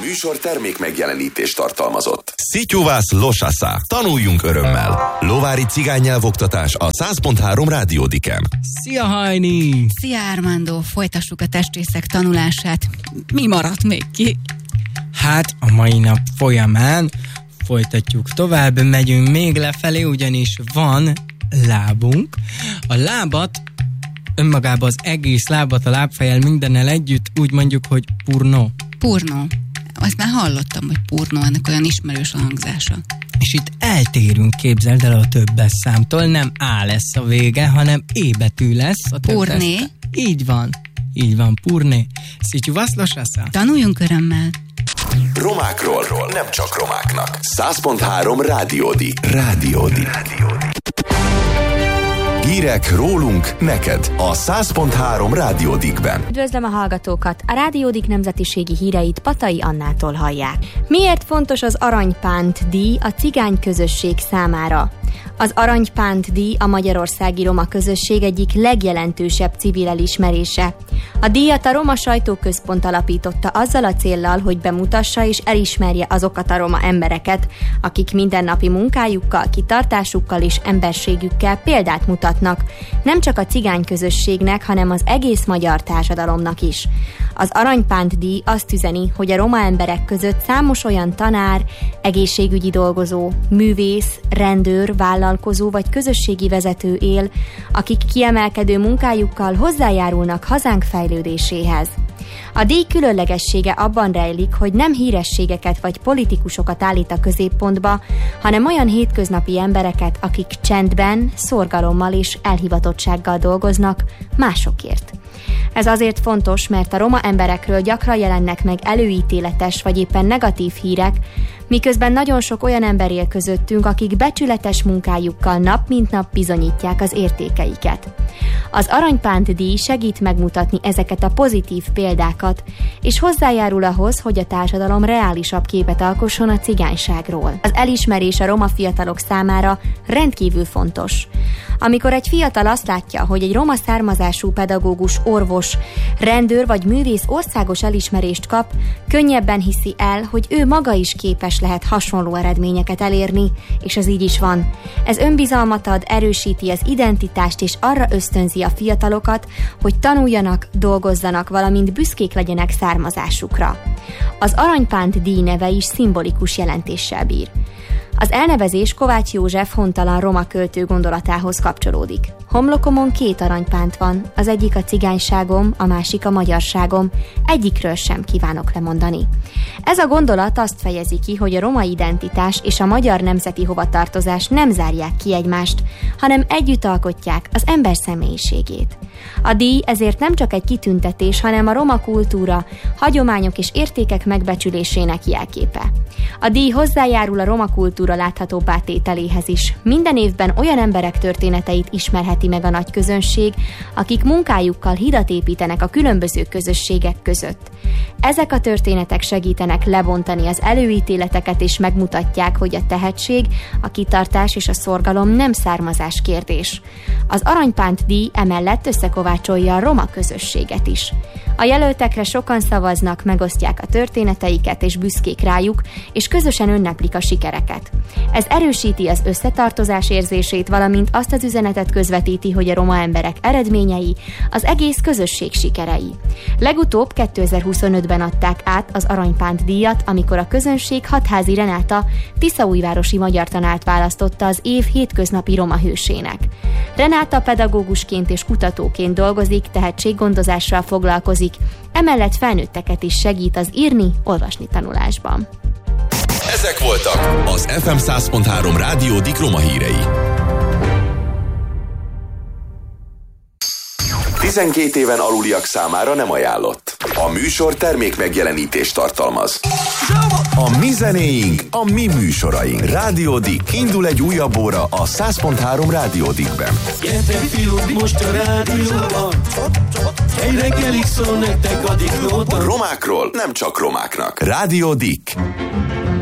műsor termék megjelenítést tartalmazott. Szityuvász Losasza. Tanuljunk örömmel. Lovári cigánynyelvoktatás a 100.3 Rádiódiken. Szia, Hajni! Szia, Armando! Folytassuk a testrészek tanulását. Mi maradt még ki? Hát, a mai nap folyamán folytatjuk tovább, megyünk még lefelé, ugyanis van lábunk. A lábat, önmagában az egész lábat, a lábfejjel mindennel együtt úgy mondjuk, hogy purnó. Purnó. Azt már hallottam, hogy purnó, ennek olyan ismerős a hangzása. És itt eltérünk, képzeld el, a többes számtól, nem A lesz a vége, hanem E betű lesz. A Purné. Így van, purné. Szityuvász Losasza. Tanuljunk örömmel. Romákról, nem csak romáknak. 100.3 Rádiódi. Hírek rólunk, neked a 100.3 Rádiódikben. Üdvözlöm a hallgatókat! A Rádiódik nemzetiségi híreit Patai Annától hallják. Miért fontos az Aranypánt-díj a cigány közösség számára? Az Aranypánt-díj a magyarországi roma közösség egyik legjelentősebb civil elismerése. A díjat a Roma Sajtóközpont alapította azzal a céllal, hogy bemutassa és elismerje azokat a roma embereket, akik mindennapi munkájukkal, kitartásukkal és emberségükkel példát mutatnak, nem csak a cigány közösségnek, hanem az egész magyar társadalomnak is. Az Aranypánt-díj azt üzeni, hogy a roma emberek között számos olyan tanár, egészségügyi dolgozó, művész, rendőr, vállalkozó vagy közösségi vezető él, akik kiemelkedő munkájukkal hozzájárulnak hazánk fejlődéséhez. A díj különlegessége abban rejlik, hogy nem hírességeket vagy politikusokat állít a középpontba, hanem olyan hétköznapi embereket, akik csendben, szorgalommal és elhivatottsággal dolgoznak másokért. Ez azért fontos, mert a roma emberekről gyakran jelennek meg előítéletes vagy éppen negatív hírek, miközben nagyon sok olyan ember él közöttünk, akik becsületes munkájukkal nap mint nap bizonyítják az értékeiket. Az Aranypánt-díj segít megmutatni ezeket a pozitív példákat, és hozzájárul ahhoz, hogy a társadalom reálisabb képet alkosson a cigányságról. Az elismerés a roma fiatalok számára rendkívül fontos. Amikor egy fiatal azt látja, hogy egy roma származású pedagógus, orvos, rendőr vagy művész országos elismerést kap, könnyebben hiszi el, hogy ő maga is képes lehet hasonló eredményeket elérni, és ez így is van. Ez önbizalmat ad, erősíti az identitást és arra ösztönzi a fiatalokat, hogy tanuljanak, dolgozzanak, valamint büszkék legyenek származásukra. Az Aranypánt-díj neve is szimbolikus jelentéssel bír. Az elnevezés Kovács József hontalan roma költő gondolatához kapcsolódik. Homlokomon 2 aranypánt van, az egyik a cigányságom, a másik a magyarságom, egyikről sem kívánok lemondani. Ez a gondolat azt fejezi ki, hogy a roma identitás és a magyar nemzeti hovatartozás nem zárják ki egymást, hanem együtt alkotják az ember személyiségét. A díj ezért nem csak egy kitüntetés, hanem a roma kultúra, hagyományok és értékek megbecsülésének jelképe. A díj hozzájárul a roma kultúra láthatóbbá tételéhez is. Minden évben olyan emberek történeteit ismerheti meg a nagy közönség, akik munkájukkal hidat építenek a különböző közösségek között. Ezek a történetek segítenek lebontani az előítéleteket és megmutatják, hogy a tehetség, a kitartás és a szorgalom nem származás kérdés. Az Aranypánt-díj emellett összekovácsolja a roma közösséget is. A jelöltekre sokan szavaznak, megosztják a történeteiket és büszkék rájuk, és közösen ünneplik a sikereket. Ez erősíti az összetartozás érzését, valamint azt az üzenetet közvetíti, hogy a roma emberek eredményei az egész közösség sikerei. Legutóbb 2025-ben adták át az Aranypánt-díjat, amikor a közönség Hatházi Renáta tiszaújvárosi magyar tanárt választotta az év hétköznapi roma hősének. Renáta pedagógusként és kutatóként dolgozik, tehetséggondozással foglalkozik, emellett felnőtteket is segít az írni, olvasni tanulásban. Ezek voltak az FM 100.3 Rádiódik roma hírei. 12 éven aluliak számára nem ajánlott. A műsor termék megjelenítést tartalmaz. A mi zenéink, a mi műsoraink. Rádiódik. Indul egy újabb óra a 100.3 Rádiódikben. Gyertek fiúk, most a rádióban. Egy reggelig szól nektek a diklóban. Romákról nem csak romáknak. Rádiódik.